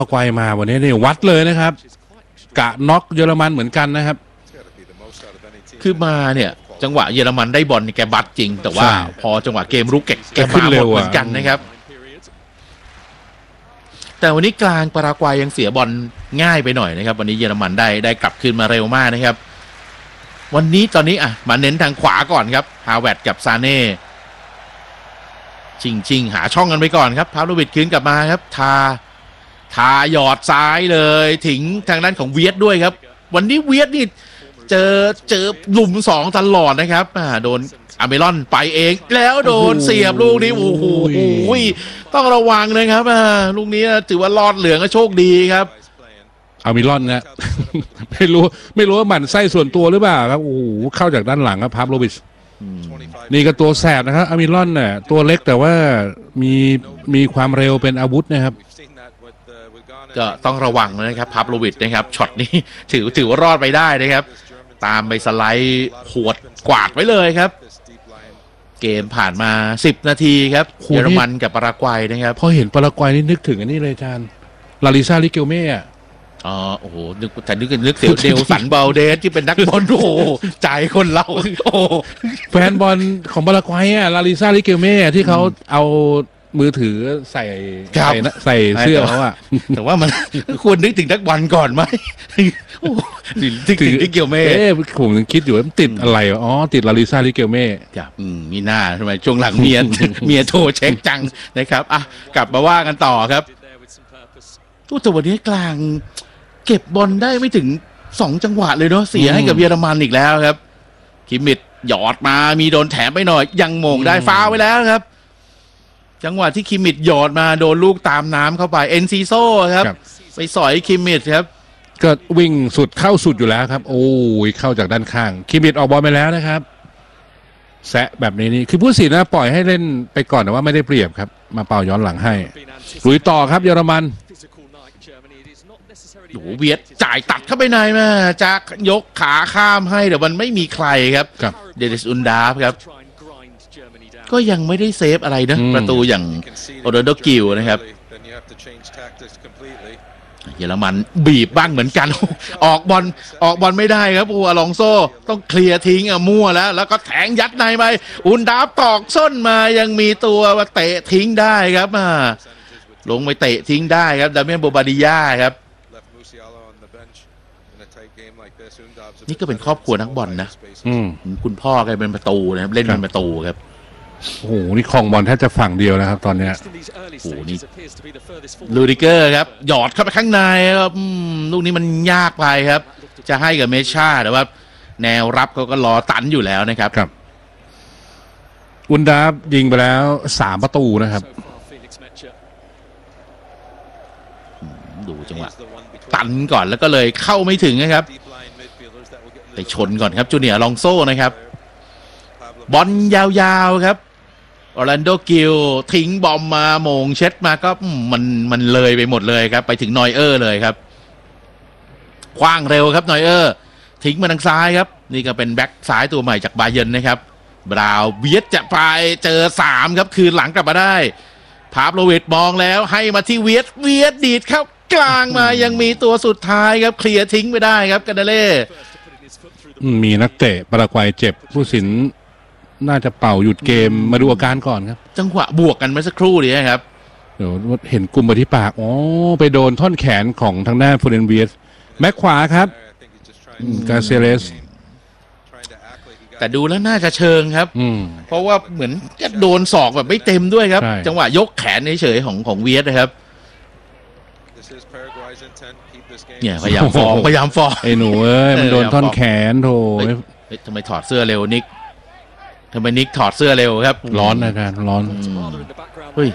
ไกวมาวันนี้นี่วัดเลยนะครับกะน็อกเยอรมันเหมือนกันนะครับคือมาเนี่ยจังหวะเยอรมันได้บอลแกบัดจริงแต่ว่าพอจังหวะเกมรุกแกมาหมดเหมือนกันนะครับแต่วันนี้กลางปารากวัยยังเสียบอลง่ายไปหน่อยนะครับวันนี้เยอรมันได้กลับคืนมาเร็วมากนะครับวันนี้ตอนนี้มาเน้นทางขวาก่อนครับฮาวเวิร์ดกับซาเน่ชิงหาช่องกันไปก่อนครับพาโลวิชคืนกลับมาครับทาหยอดซ้ายเลยถึงทางด้านของเวียดด้วยครับวันนี้เวียดนี่เจอหลุม2ตลอดนะครับโดนอาเมรอนไปเองแล้วโดนเสียบลูกนี้โอ้โหต้องระวังนะครับลูกนี้ถือว่ารอดเหลืองก็โชคดีครับอามิลอนนะ ไม่รู้ว่าหมั่นไส้ส่วนตัวหรือเปล่าครับโอ้โหเข้าจากด้านหลังครับพาโลวิชนี่ก็ตัวแสบนะครับอามิลอนเนี่ยตัวเล็กแต่ว่ามีความเร็วเป็นอาวุธนะครับก็ต้องระวังนะครับพาโลวิชนะครับช็อตนี้ถือว่ารอดไปได้นะครับตามไปสไลด์ขวดกวาดไว้เลยครับเกมผ่านมา10นาทีครับเยอรมันกับปารากวัยนะครับพอเห็นปารากวัยนี่นึกถึงอันนี้เลยอาจารย์ลาลิซาลิเกลเม่โอ้โหนึกเสียวเดลสันเบลเดสที่เป็นนักบอลโอ้โหใจคนเราโอ้แฟนบอลของปารากวัยลาลิซาลิเกลเม่ที่เขาเอามือถือใส่เสื้อเขาแต่ว่ามันควรนึกถึงนักบอลก่อนไหมนึกถึงลิเกลเม่ผมยังคิดอยู่ว่าติดอะไรติดลาลิซาลิเกลเม่ครับมีหน้าทำไมช่วงหลังเมียโทรเช็คจังนะครับกลับมาว่ากันต่อครับแต่วันนี้กลางเก็บบอลได้ไม่ถึง2จังหวะเลยเนาะเสียให้กับเยอรมันอีกแล้วครับคิมมิดหยอดมามีโดนแถมไปหน่อยยังโมงได้ฟาวไว้แล้วครับจังหวะที่คิมมิดหยอดมาโดนลูกตามน้ำเข้าไปเอ็นซีโซ่ครับไปสอยคิมมิดครับก็วิ่งสุดเข้าสุดอยู่แล้วครับโอ้ยเข้าจากด้านข้างคิมมิดออกบอลไปแล้วนะครับแซะแบบนี้นี่คือผู้สินนะปล่อยให้เล่นไปก่อนแต่ว่าไม่ได้เปรียบครับมาเป่าย้อนหลังให้ลุยต่อครับเยอรมันโอ้เวียดจ่ายตัดเข้าไปในมาจะยกขาข้ามให้แต่มันไม่มีใครครับเดนิสอุนดาฟครับก็ยังไม่ได้เซฟอะไรนะประตูอย่างโอโดโดกิลนะครับเยอรมันบีบบ้างเหมือนกันออกบอลไม่ได้ครับอลองโซ่ต้องเคลียร์ทิ้งมั่วแล้วก็แทงยัดในไปอุนดาฟตอกส้นมายังมีตัวมาเตะทิ้งได้ครับลงไปเตะทิ้งได้ครับดาเมียนโบบาดิยาครับนี่ก็เป็นครอบครัวนักบอลนะคุณพ่อแกเป็นประตูนะครับเล่นเป็นประตูครับโอ้โหนี่คลองบอลแทบจะฝั่งเดียวนะครับตอนเนี้ยโอ้โหนี่ลูดิเกอร์ครับหยอดเข้าไปข้างในครับลูกนี้มันยากไปครับจะให้กับเมชาแต่ว่าแนวรับเขาก็รอตันอยู่แล้วนะครับอุนดาฟยิงไปแล้ว3ประตูนะครับดูจังหวะตันก่อนแล้วก็เลยเข้าไม่ถึงนะครับไปชนก่อนครับจูเนียร์ลองโซ่นะครับบอลยาวๆครับออร์แลนโดกิลทิ้งบอมมาโมงเช็ดมาก็มันเลยไปหมดเลยครับไปถึงนอยเออร์เลยครับคว้างเร็วครับนอยเออร์ทิ้งมาทางซ้ายครับนี่ก็เป็นแบ็คซ้ายตัวใหม่จากบาเยิร์นนะครับบราวเวียดจะไปเจอ3ครับคืนหลังกลับมาได้พาโลวิชมองแล้วให้มาที่เวียดดีดเข้ากลางมายังมีตัวสุดท้ายครับเคลียร์ทิ้งไปได้ครับกันเดเล่มีนักเตะปารากวัยเจ็บผู้สินน่าจะเป่าหยุดเกมมาดูอาการก่อนครับจังหวะบวกกันเมื่อสักครู่นี้ครับเดี๋ยวเห็นกลุ่มไปที่ปากไปโดนท่อนแขนของทางด้านฟูเรนเวียสแม็กขวาครับกาเซเลสแต่ดูแล้วน่าจะเชิงครับเพราะว่าเหมือนจะโดนศอกแบบไม่เต็มด้วยครับจังหวะยกแขนเฉยๆของเวียสนะครับเนี่ยพยายามฟ้องไอ้หนูเอ้ยมันโดนท่อนแขนโถทำไมถอดเสื้อเร็วนิกทำไมนิกถอดเสื้อเร็วครับร้อนนะการร้อนเฮ้ย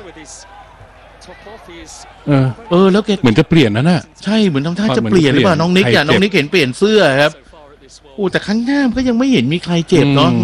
แล้วแกเหมือนจะเปลี่ยนนะน่ะใช่เหมือนทำท่าจะเปลี่ยนหรือเปล่าน้องนิกน้องนิกเห็นเปลี่ยนเสื้อครับแต่ข้างหน้าก็ยังไม่เห็นมีใครเจ็บเนาะ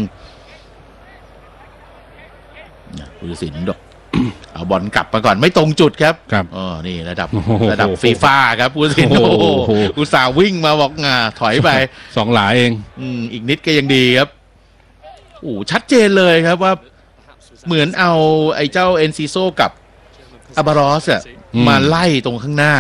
ผู้ตัดสินดอกเอาบอลกลับมาก่อนไม่ตรงจุดครับนี่ระดับฟีฟ่าครับผู้ตัดสินอุตส่าห์วิ่งมาบอกถอยไป 2 หลาเองอีกนิดก็ยังดีครับชัดเจนเลยครับว่าเหมือนเอาไอ้เจ้าเอ็นซิโซกับอาบารอสมาไล่ตรงข้างหน้า